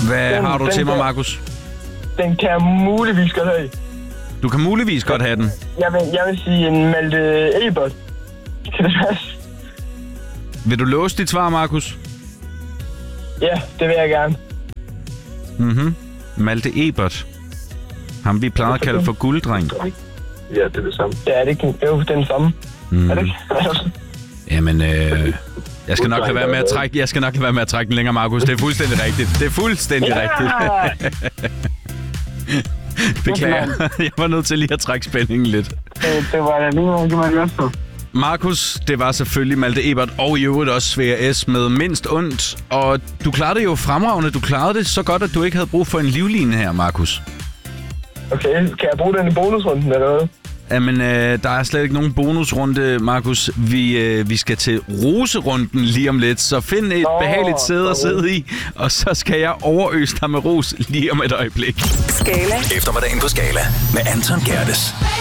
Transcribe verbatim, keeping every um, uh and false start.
Hvad Den- har du den til mig, der- Markus? Den kan jeg muligvis godt have. Du kan muligvis godt have den. Jeg vil, jeg vil sige en Malte Ebert. Kan det passe? Vil du låse dit svar, Markus? Ja, det vil jeg gerne. Mhm. Malte Ebert. Ham vi plejede at kalde for gulddreng. Ja, det er det samme. Ja, er det ikke jo, den samme? Mm. Er det ikke? Jamen, øh, jeg skal nok lade være med at trække, jeg skal nok lade være med at trække den længere, Markus. Det er fuldstændig rigtigt. Det er fuldstændig Ja! rigtigt. Beklager. Jeg var nødt til lige at trække spændingen lidt. Det, det var da lige noget, det var det også på. Markus, det var selvfølgelig Malte Ebert, og i øvrigt også Svea S. med mindst ondt. Og du klarede det jo fremragende. Du klarede det så godt, at du ikke havde brug for en livline her, Markus. Okay, kan jeg bruge den i bonusrunden, eller hvad? Jamen, øh, der er slet ikke nogen bonusrunde, Markus. Vi, øh, vi skal til roserunden lige om lidt, så find et Nå, behageligt sæde at så sidde i, og så skal jeg overøse dig med ros lige om et øjeblik. Skala. Eftermiddagen på Skala med Anton Gerdes.